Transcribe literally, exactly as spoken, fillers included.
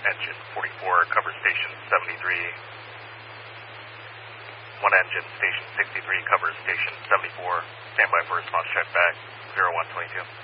engine forty-four, cover station seventy-three. One engine, station sixty-three, cover station seventy-four. Stand by for response check back, zero one twenty-two.